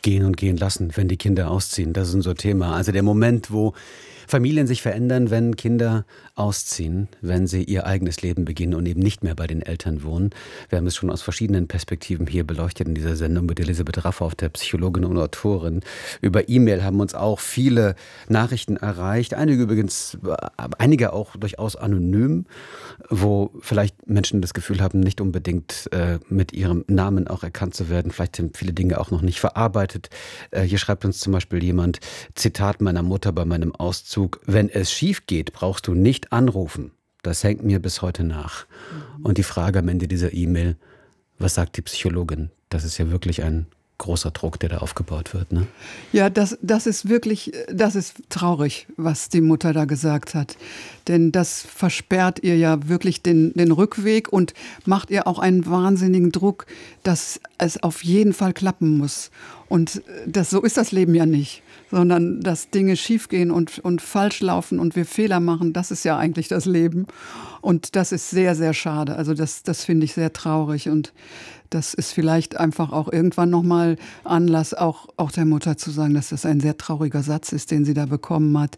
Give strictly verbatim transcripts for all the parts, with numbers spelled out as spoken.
Gehen und gehen lassen, wenn die Kinder ausziehen. Das ist unser Thema. Also der Moment, wo Familien sich verändern, wenn Kinder ausziehen, wenn sie ihr eigenes Leben beginnen und eben nicht mehr bei den Eltern wohnen. Wir haben es schon aus verschiedenen Perspektiven hier beleuchtet in dieser Sendung mit Elisabeth Raffoff, der Psychologin und Autorin. Über E-Mail haben uns auch viele Nachrichten erreicht. Einige übrigens, einige auch durchaus anonym, wo vielleicht Menschen das Gefühl haben, nicht unbedingt äh, mit ihrem Namen auch erkannt zu werden. Vielleicht sind viele Dinge auch noch nicht verarbeitet. Äh, hier schreibt uns zum Beispiel jemand, Zitat meiner Mutter bei meinem Auszug: Wenn es schief geht, brauchst du nicht anrufen. Das hängt mir bis heute nach. Mhm. Und die Frage am Ende dieser E-Mail, was sagt die Psychologin? Das ist ja wirklich ein großer Druck, der da aufgebaut wird, ne? Ja, das, das ist wirklich, das ist traurig, was die Mutter da gesagt hat. Denn das versperrt ihr ja wirklich den, den Rückweg und macht ihr auch einen wahnsinnigen Druck, dass es auf jeden Fall klappen muss. Und das, so ist das Leben ja nicht, sondern dass Dinge schiefgehen und, und falsch laufen und wir Fehler machen, das ist ja eigentlich das Leben. Und das ist sehr, sehr schade. Also das, das finde ich sehr traurig und das ist vielleicht einfach auch irgendwann nochmal Anlass, auch, auch der Mutter zu sagen, dass das ein sehr trauriger Satz ist, den sie da bekommen hat.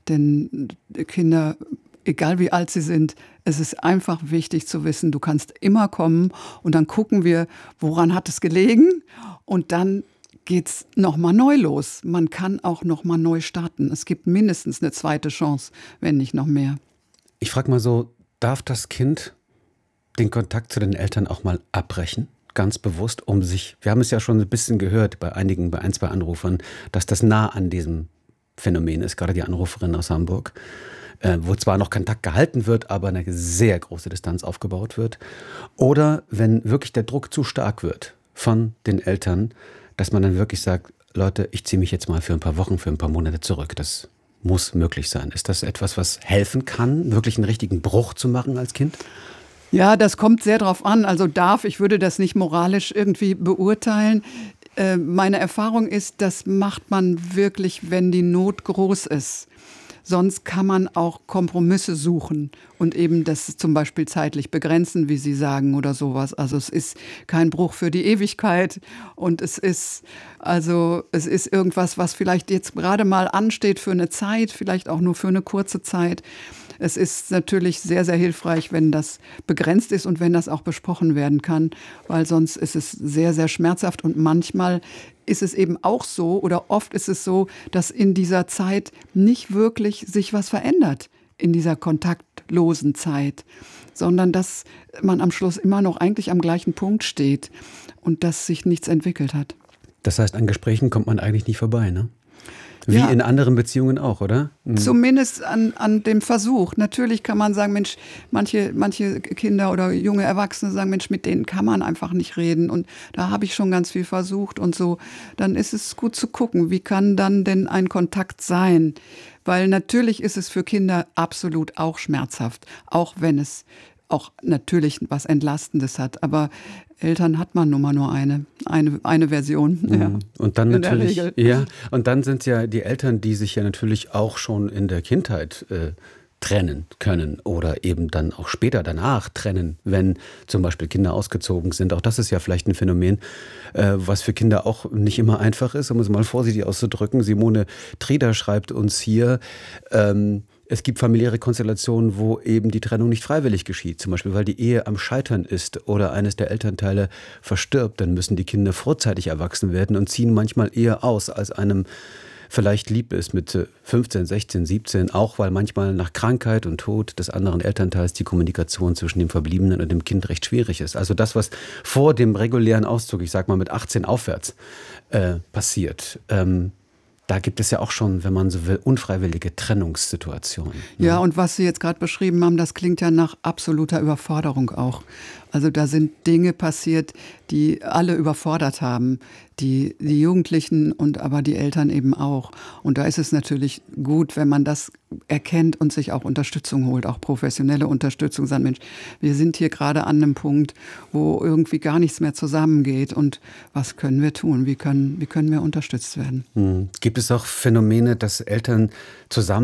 Denn Kinder, egal wie alt sie sind, es ist einfach wichtig zu wissen, du kannst immer kommen und dann gucken wir, woran hat es gelegen und dann geht's nochmal neu los. Man kann auch nochmal neu starten. Es gibt mindestens eine zweite Chance, wenn nicht noch mehr. Ich frage mal so, darf das Kind den Kontakt zu den Eltern auch mal abbrechen? Ganz bewusst, um sich, wir haben es ja schon ein bisschen gehört bei einigen, bei ein, zwei Anrufern, dass das nah an diesem Phänomen ist, gerade die Anruferin aus Hamburg, äh, wo zwar noch Kontakt gehalten wird, aber eine sehr große Distanz aufgebaut wird. Oder wenn wirklich der Druck zu stark wird von den Eltern, dass man dann wirklich sagt, Leute, ich ziehe mich jetzt mal für ein paar Wochen, für ein paar Monate zurück. Das muss möglich sein. Ist das etwas, was helfen kann, wirklich einen richtigen Bruch zu machen als Kind? Ja, das kommt sehr drauf an. Also darf, ich würde das nicht moralisch irgendwie beurteilen. Äh, meine Erfahrung ist, das macht man wirklich, wenn die Not groß ist. Sonst kann man auch Kompromisse suchen und eben das zum Beispiel zeitlich begrenzen, wie Sie sagen, oder sowas. Also es ist kein Bruch für die Ewigkeit und es ist also es ist irgendwas, was vielleicht jetzt gerade mal ansteht für eine Zeit, vielleicht auch nur für eine kurze Zeit. Es ist natürlich sehr, sehr hilfreich, wenn das begrenzt ist und wenn das auch besprochen werden kann, weil sonst ist es sehr, sehr schmerzhaft und manchmal ist es eben auch so oder oft ist es so, dass in dieser Zeit nicht wirklich sich was verändert, in dieser kontaktlosen Zeit, sondern dass man am Schluss immer noch eigentlich am gleichen Punkt steht und dass sich nichts entwickelt hat. Das heißt, an Gesprächen kommt man eigentlich nicht vorbei, ne? Wie ja, in anderen Beziehungen auch, oder? Mhm. Zumindest an, an dem Versuch. Natürlich kann man sagen, Mensch, manche, manche Kinder oder junge Erwachsene sagen, Mensch, mit denen kann man einfach nicht reden. Und da habe ich schon ganz viel versucht und so. Dann ist es gut zu gucken, wie kann dann denn ein Kontakt sein? Weil natürlich ist es für Kinder absolut auch schmerzhaft, auch wenn es auch natürlich was Entlastendes hat. Aber Eltern hat man nun mal nur eine, eine, eine Version. Mhm. Ja. Und dann In der natürlich, Regel. ja, und dann sind ja die Eltern, die sich ja natürlich auch schon in der Kindheit äh, trennen können oder eben dann auch später danach trennen, wenn zum Beispiel Kinder ausgezogen sind. Auch das ist ja vielleicht ein Phänomen, äh, was für Kinder auch nicht immer einfach ist, um es mal vorsichtig auszudrücken. Simone Trieder schreibt uns hier, ähm, es gibt familiäre Konstellationen, wo eben die Trennung nicht freiwillig geschieht. Zum Beispiel, weil die Ehe am Scheitern ist oder eines der Elternteile verstirbt. Dann müssen die Kinder vorzeitig erwachsen werden und ziehen manchmal eher aus, als einem vielleicht lieb ist mit fünfzehn, sechzehn, siebzehn. Auch weil manchmal nach Krankheit und Tod des anderen Elternteils die Kommunikation zwischen dem Verbliebenen und dem Kind recht schwierig ist. Also das, was vor dem regulären Auszug, ich sag mal mit achtzehn aufwärts, äh, passiert, ähm, da gibt es ja auch schon, wenn man so will, unfreiwillige Trennungssituationen. Ne? Ja, und was Sie jetzt gerade beschrieben haben, das klingt ja nach absoluter Überforderung auch. Also da sind Dinge passiert, die alle überfordert haben. Die, die Jugendlichen und aber die Eltern eben auch. Und da ist es natürlich gut, wenn man das erkennt und sich auch Unterstützung holt, auch professionelle Unterstützung. Sagt, Mensch, wir sind hier gerade an einem Punkt, wo irgendwie gar nichts mehr zusammengeht. Und was können wir tun? Wie können, wie können wir unterstützt werden? Hm. Gibt es auch Phänomene, dass Eltern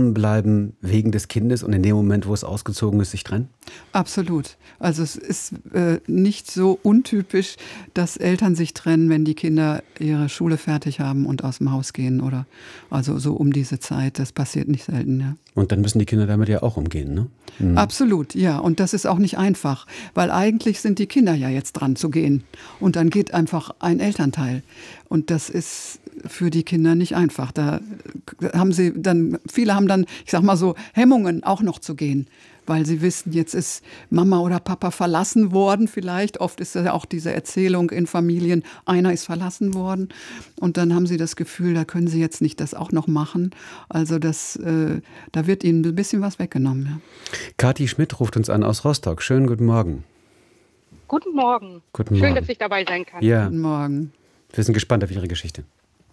zusammenbleiben wegen des Kindes und in dem Moment, wo es ausgezogen ist, sich trennen? Absolut. Also es ist äh, nicht so untypisch, dass Eltern sich trennen, wenn die Kinder ihre Schule fertig haben und aus dem Haus gehen oder also so um diese Zeit. Das passiert nicht selten, ja. Und dann müssen die Kinder damit ja auch umgehen, ne? Mhm. Absolut, ja. Und das ist auch nicht einfach, weil eigentlich sind die Kinder ja jetzt dran zu gehen. Und dann geht einfach ein Elternteil. Und das ist für die Kinder nicht einfach. Da haben sie dann, viele haben dann, ich sag mal so, Hemmungen auch noch zu gehen, weil sie wissen, jetzt ist Mama oder Papa verlassen worden vielleicht. Oft ist ja auch diese Erzählung in Familien, einer ist verlassen worden. Und dann haben sie das Gefühl, da können sie jetzt nicht das auch noch machen. Also das, äh, da wird ihnen ein bisschen was weggenommen. Ja. Kathi Schmidt ruft uns an aus Rostock. Schönen guten Morgen. Guten Morgen. Guten Schön, Morgen. dass ich dabei sein kann. Ja. Guten Morgen. Wir sind gespannt auf Ihre Geschichte.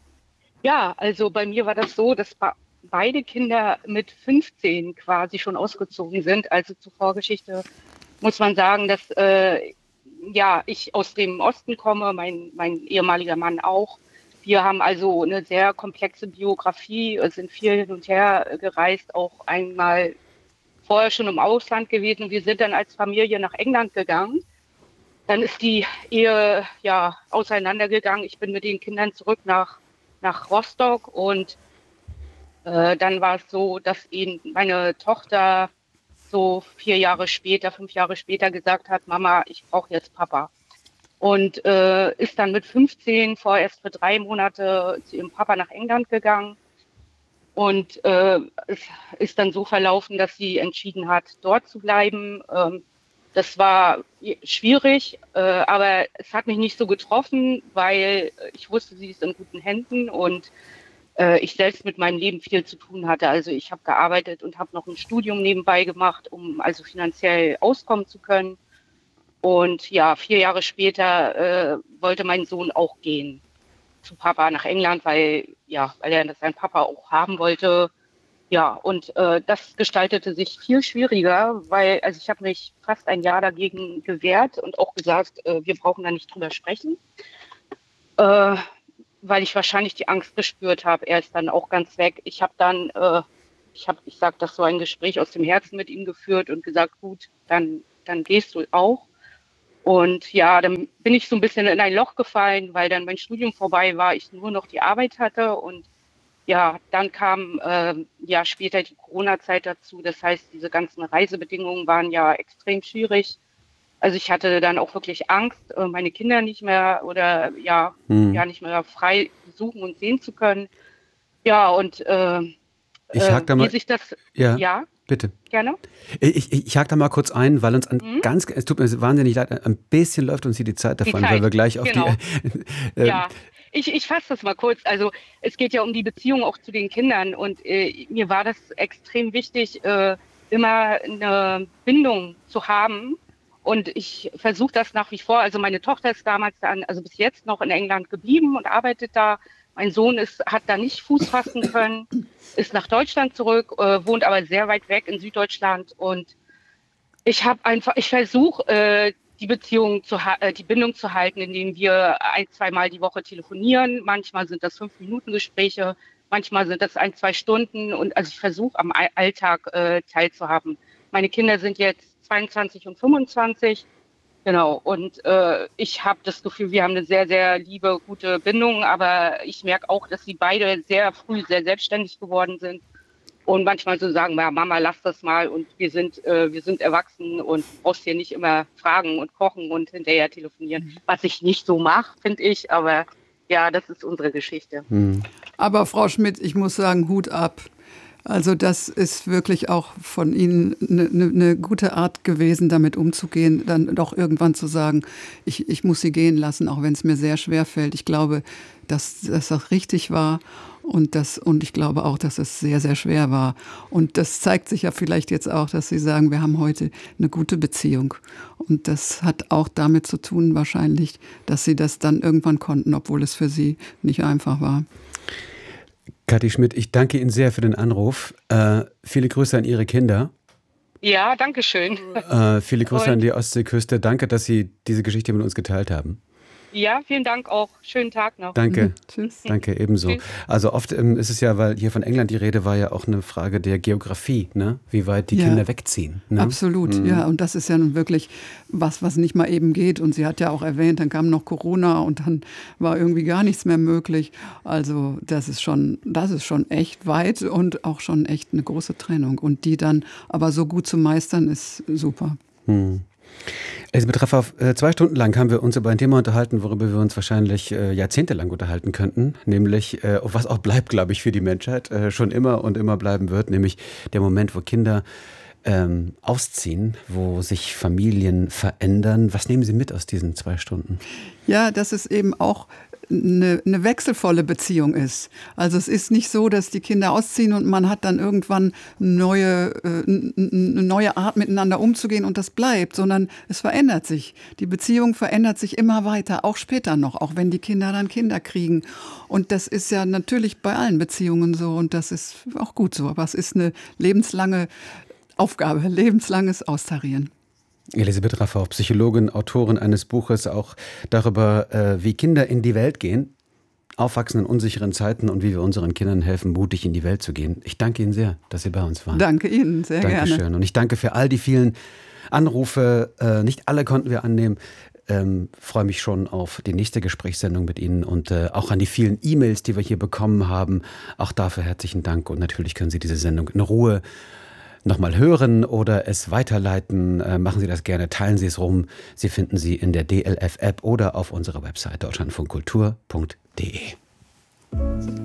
Ja, also bei mir war das so, dass ba- beide Kinder mit fünfzehn quasi schon ausgezogen sind. Also zur Vorgeschichte muss man sagen, dass äh, ja, ich aus dem Osten komme, mein, mein ehemaliger Mann auch. Wir haben also eine sehr komplexe Biografie, sind viel hin und her gereist, auch einmal vorher schon im Ausland gewesen. Wir sind dann als Familie nach England gegangen. Dann ist die Ehe ja auseinandergegangen. Ich bin mit den Kindern zurück nach, nach Rostock und äh, dann war es so, dass eben meine Tochter so vier Jahre später, fünf Jahre später gesagt hat, Mama, ich brauche jetzt Papa. Und äh, ist dann mit fünfzehn vorerst für drei Monate zu ihrem Papa nach England gegangen. Und äh, es ist dann so verlaufen, dass sie entschieden hat, dort zu bleiben. Ähm, das war schwierig, äh, aber es hat mich nicht so getroffen, weil ich wusste, sie ist in guten Händen und äh, ich selbst mit meinem Leben viel zu tun hatte. Also ich habe gearbeitet und habe noch ein Studium nebenbei gemacht, um also finanziell auskommen zu können. Und ja, vier Jahre später äh, wollte mein Sohn auch gehen zu Papa nach England, weil ja, weil er seinen Papa auch haben wollte. Ja, und äh, das gestaltete sich viel schwieriger, weil also ich habe mich fast ein Jahr dagegen gewehrt und auch gesagt, äh, wir brauchen da nicht drüber sprechen, äh, weil ich wahrscheinlich die Angst gespürt habe. Er ist dann auch ganz weg. Ich habe dann, äh, ich habe, ich sage das so, ein Gespräch aus dem Herzen mit ihm geführt und gesagt, gut, dann, dann gehst du auch. Und ja, dann bin ich so ein bisschen in ein Loch gefallen, weil dann mein Studium vorbei war, ich nur noch die Arbeit hatte und ja, dann kam äh, ja später die Corona-Zeit dazu. Das heißt, diese ganzen Reisebedingungen waren ja extrem schwierig. Also ich hatte dann auch wirklich Angst, äh, meine Kinder nicht mehr oder ja, Hm. ja nicht mehr frei besuchen und sehen zu können. Ja, und äh, Ich hake da äh, mal. wie sich das, Ja, ja, bitte. gerne. Ich, ich, ich hake da mal kurz ein, weil uns an Mhm. ganz, es tut mir wahnsinnig leid, ein bisschen läuft uns hier die Zeit davon, Zeit, weil wir gleich auf genau. die. Äh, Ja, ich, ich fasse das mal kurz. Also es geht ja um die Beziehung auch zu den Kindern und äh, mir war das extrem wichtig, äh, immer eine Bindung zu haben. Und ich versuche das nach wie vor. Also meine Tochter ist damals dann, also bis jetzt noch in England geblieben und arbeitet da. Mein Sohn ist, hat da nicht Fuß fassen können, ist nach Deutschland zurück, äh, wohnt aber sehr weit weg in Süddeutschland. Und ich habe einfach, ich versuche äh, die Beziehung zu ha- äh, die Bindung zu halten, indem wir ein, zweimal die Woche telefonieren. Manchmal sind das fünf Minuten Gespräche, manchmal sind das ein, zwei Stunden. Und also ich versuche am All- Alltag äh, teilzuhaben. Meine Kinder sind jetzt zweiundzwanzig und fünfundzwanzig. Genau. Und äh, ich habe das Gefühl, wir haben eine sehr, sehr liebe, gute Bindung. Aber ich merke auch, dass sie beide sehr früh sehr selbstständig geworden sind. Und manchmal so sagen, ja, Mama, lass das mal und wir sind, äh, wir sind erwachsen und du brauchst hier nicht immer fragen und kochen und hinterher telefonieren. Was ich nicht so mache, finde ich, aber ja, das ist unsere Geschichte. hm. Aber Frau Schmidt, ich muss sagen, Hut ab. Also das ist wirklich auch von Ihnen eine, eine, eine gute Art gewesen, damit umzugehen, dann doch irgendwann zu sagen, ich, ich muss sie gehen lassen, auch wenn es mir sehr schwer fällt. Ich glaube, dass, dass das richtig war und, das, und ich glaube auch, dass es sehr, sehr schwer war. Und das zeigt sich ja vielleicht jetzt auch, dass Sie sagen, wir haben heute eine gute Beziehung. Und das hat auch damit zu tun wahrscheinlich, dass Sie das dann irgendwann konnten, obwohl es für Sie nicht einfach war. Kathi Schmidt, ich danke Ihnen sehr für den Anruf. Äh, viele Grüße an Ihre Kinder. Ja, danke schön. Äh, viele Grüße Und- an die Ostseeküste. Danke, dass Sie diese Geschichte mit uns geteilt haben. Ja, vielen Dank auch. Schönen Tag noch. Danke. Mhm. Tschüss. Danke, ebenso. Tschüss. Also oft ähm, ist es ja, weil hier von England die Rede war, ja auch eine Frage der Geografie, ne? Wie weit die Ja. Kinder wegziehen. Ne? Absolut, ja. Und das ist ja nun wirklich was, was nicht mal eben geht. Und sie hat ja auch erwähnt, dann kam noch Corona und dann war irgendwie gar nichts mehr möglich. Also das ist schon, das ist schon echt weit und auch schon echt eine große Trennung. Und die dann aber so gut zu meistern, ist super. Hm. Elisabeth Raffa, äh, zwei Stunden lang haben wir uns über ein Thema unterhalten, worüber wir uns wahrscheinlich äh, jahrzehntelang unterhalten könnten, nämlich, äh, was auch bleibt, glaube ich, für die Menschheit, äh, schon immer und immer bleiben wird, nämlich der Moment, wo Kinder ähm, ausziehen, wo sich Familien verändern. Was nehmen Sie mit aus diesen zwei Stunden? Ja, dass es eben auch eine, eine wechselvolle Beziehung ist. Also es ist nicht so, dass die Kinder ausziehen und man hat dann irgendwann neue, äh, eine neue Art miteinander umzugehen und das bleibt, sondern es verändert sich. Die Beziehung verändert sich immer weiter, auch später noch, auch wenn die Kinder dann Kinder kriegen. Und das ist ja natürlich bei allen Beziehungen so und das ist auch gut so. Aber es ist eine lebenslange Aufgabe, lebenslanges Austarieren. Elisabeth Raffa, Psychologin, Autorin eines Buches auch darüber, äh, wie Kinder in die Welt gehen, aufwachsen in unsicheren Zeiten und wie wir unseren Kindern helfen, mutig in die Welt zu gehen. Ich danke Ihnen sehr, dass Sie bei uns waren. Danke Ihnen, sehr Dankeschön. gerne. Und ich danke für all die vielen Anrufe. Äh, nicht alle konnten wir annehmen. Ähm, freue mich schon auf die nächste Gesprächssendung mit Ihnen und äh, auch an die vielen E-Mails, die wir hier bekommen haben. Auch dafür herzlichen Dank. Und natürlich können Sie diese Sendung in Ruhe nochmal hören oder es weiterleiten. Äh, machen Sie das gerne, teilen Sie es rum. Sie finden sie in der D L F-App oder auf unserer Website deutschlandfunkkultur punkt de.